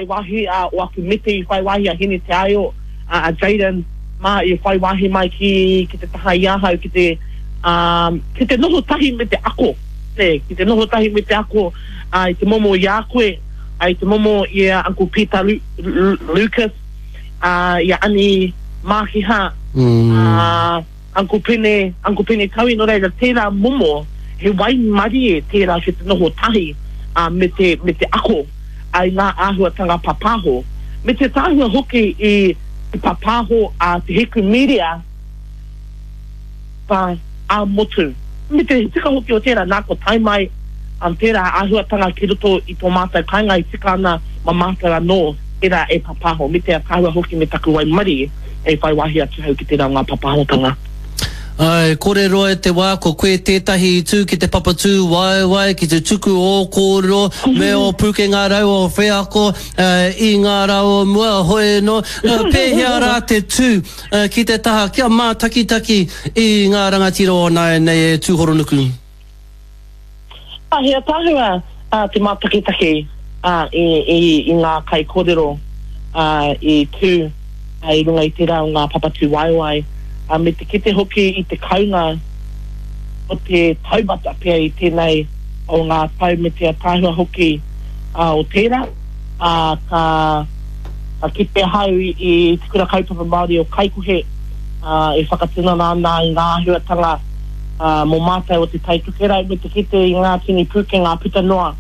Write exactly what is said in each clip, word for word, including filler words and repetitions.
wahi a o aki mete i whai wahi a hini te aio a Jaden ma i whai wahi mai ki, ki te taha iahau ki te um, ki te noho tahi me te ako te, ki te noho tahi me te ako a i te momo i a koe a i te momo i a Uncle Peter Lu, Lu, Lucas a i a ani mahiha mm. a Uncle Pene Uncle Pene Taui no reira tērā momo he wai mari e tērā ki te noho tahi a me te, me te ako ai ngā āhuatanga papaho me te tāhua hoki i te papaho a te heku media pa a motu me te tika hoki o tērā nā ko taimai am tērā āhuatanga ki roto i tō mātai kainga i tika ana ma mātai anō tērā e papaho me te tāhua hoki me taku wai mari e whai wahi atu hau ki tērā ngā papahotanga. Ai, kore roa te wā, ko koe tētahi tū ki te papatū wai wai, ki te tuku o kōrero, me o puke ngā rau o wheako, uh, i ngā rau o mua hoe no, uh, pēhea rā te tū uh, ki te taha, kia mā taki taki i ngā rangatira o nai nei e tūhoronuku. Ah, hea tāhua uh, te mā taki taki uh, i, i, i ngā kai kōrero uh, i tū, uh, i runga i te rau ngā papatū wai wai. A me te kete hoki i te kaunga o te taumata pia i tēnei o ngā tau me te tāhua hoki uh, o tērā a uh, ka a ki te hau i, i te kura kaupapa Māori o Kaikohe uh, e whakatinana ana i ngā huatanga uh, mō mātai o te taitukerau me te kete i ngā tini pūke ngā puta noa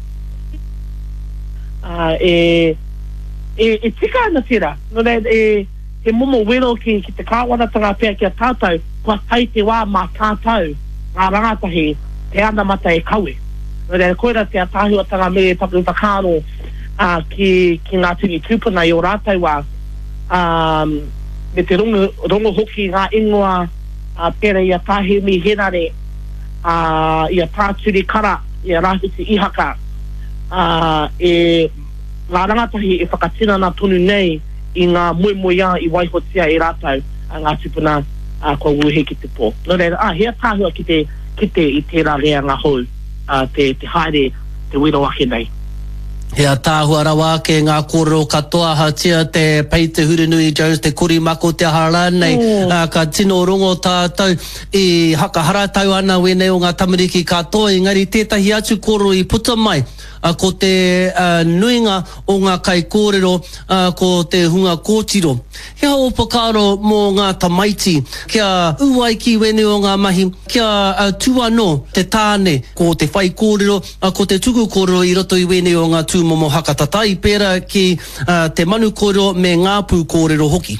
uh, e, e, e tika ana tērā no rei e he momo wero ki, ki te kāwaratanga pia ki a tātou, kua tai te wā mā tātou, ngā rangatahi, te ana mata e kawe. Nō reira koera te atahuatanga me e tapu whakaro uh, ki, ki ngā tini tūpuna i o rātou wā, um, me te rongo, rongo hoki ngā ingoa, uh, pera i a tāhemi henare, uh, i a tāturi kara, i a rāhuti ihaka, uh, e ngā rangatahi e whakatinana tonu nei, i ngā moemoia i waihotia e rātou a ngā tupuna a kua uhe ki te pō. Nō reira, ah, hea tāhua ki te, ki te i tērā rea ngā hou, uh, te, te haere, te wero ake nei. Hea tāhua rawa ke ngā kōrero katoa hatia te Peter Hurinui Jones, te kuri mako te hara nei, mm. uh, ka tino rongo tātou i hakahara tau ana wene o ngā tamariki katoa, engari tētahi atu kōrero i puta mai, uh, ko te uh, nuinga o ngā kai kōrero, uh, ko te hunga kōtiro. Hea o pakaro mō ngā tamaiti, kia uai ki wene o ngā mahi, kia uh, tuano te tāne, ko te whai kōrero, uh, ko te tuku kōrero i roto i wene o ngā tū momo hakatatai pera ki uh, te manu kōrero me ngā pū kōrero hoki.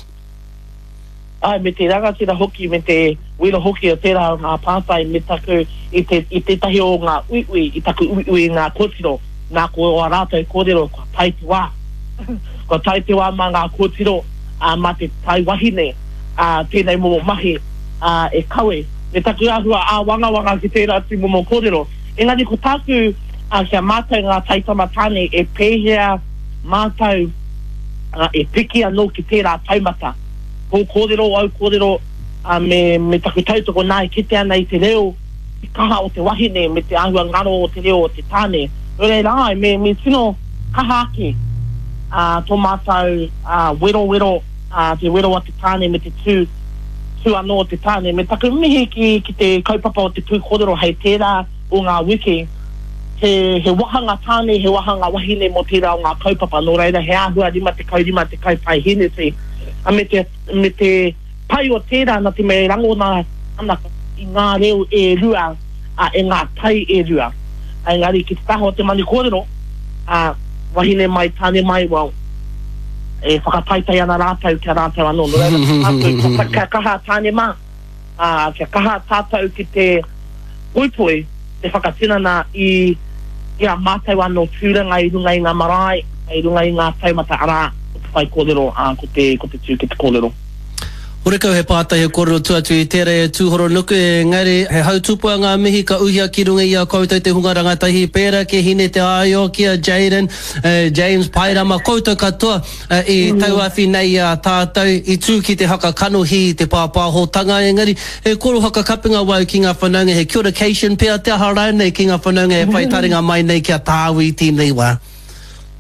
Ai, me te rangatira hoki, me te wira hoki o tērā ngā pātai, me taku i te, i te tahi o ngā uiui, i taku uiui ngā kōtiro, ngā ko o rātou kōrero, kua tai te wā. Kua tai te wā mā ngā kōtiro, uh, mā te tai wahine, uh, tēnei momo mahi, uh, e kawe. Me taku ahua a wanga wanga ki tērā ti momo kōrero. Engari ko tāku a kia mātou ngā taitama tāne e pēhea mātou uh, e piki anō ki tērā taumata. Ko kōrero au kōrero uh, me, me taku tautoko nā e kite ana i te reo i kaha o te wahine me te ahua ngaro o te reo o te tāne. Rere rai, me, me tino kaha ake uh, tō mātou uh, wero wero uh, te wero o te tāne me te tū tū anō o te tāne. Me taku mihi ki, ki te kaupapa o te pū kōrero hei tērā o ngā wiki. He, he wahanga tāne, he wahanga wahine mo tērā o ngā kaupapa, no reira he āhua rima te kaurima te kaupai hene te. A me te, me te pai o tērā na te mei rango nā ana i ngā reo e rua, a e ngā tai e rua. A engari ki te taho o te mani kōrero, a wahine mai tāne mai wau, e whakataitai ana rātau kia rātau anō. No reira, kia kaha tāne mā, a kia kaha tātau ki te poipoi, te whakatinana i ia mātou anō tūranga i runga i ngā marae, i runga i ngā taumata arā, o te whai kōrero, uh, ko te, ko te tū ki te kōrero. Horekau he pātai he kōrero tuatu i tere e tūhoronuku, engari he hautupua ngā mihi ka uhia ki runga i a koutou te hunga rangatahi pēra ke hine te aio kia Jaden, uh, James Pairama, koutou katoa uh, i mm. tauawhi nei a tātou i tū ki te haka kanohi te pāpāhotanga, engari he koro haka kapinga wau ki ngā whanaunga he curification pia te ahara nei ki ngā whanaunga he whaitaringa mai nei kia tāwi tēnei wā.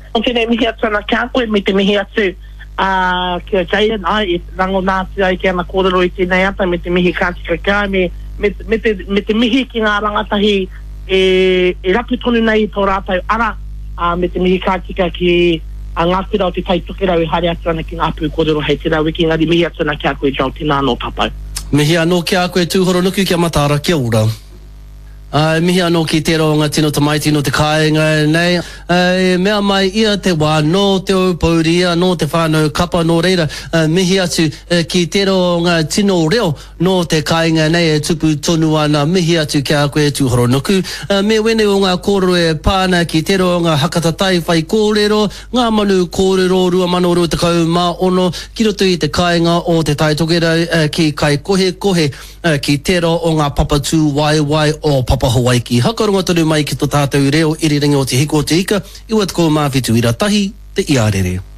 O ke nei mihi atu ana kia koe, me te mihi atu uh, kia Jaian, ai, e rango nāti ai ke ana kōrero i tēnei ata, me te mihi kātika kia, me, me, me, te, me te mihi ki ngā rangatahi e, e rapu tonu nei tō rātau ara, uh, me te mihi kātika ki a ngā kura o te tai tukerau e hare atu ana ki ngā pū kōrero hei te rau, e ki ngari mihi atu ana kia koe, Joe, tēnā anō papau. Mihi anō kia koe tūhoro nuku kia matara, kia ura. Uh, mihi anō ki te ronga tino te mai tino te kāinga nei. Uh, mea mai ia te wā no te o pauria, no te whānau kapa no reira. Uh, mihi atu uh, ki te ronga tino reo no te kāinga nei e tupu tonu ana. Mihi atu kia koe tūhoro nuku. Uh, me wene o ngā kōrero e pāna ki te ronga hakatatai whai kōrero. Ngā manu kōrero rua mano rua te kau mā ono. Ki roto i te kāinga o te tai tokera uh, ki kai kohe kohe uh, ki te ro o ngā papatū wai wai o papa Hawaii ki hakaronga tonu mai ki tō tātou reo iriringi o te hiko o te ika, iwa te ko mawhitu ira tahi, te iarere.